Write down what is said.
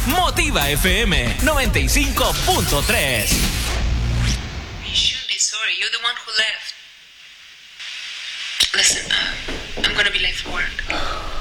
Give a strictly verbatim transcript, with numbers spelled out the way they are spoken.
Motiva F M noventa y cinco punto tres. You should be sorry. You're the one who left. Listen, uh, I'm gonna be late for work.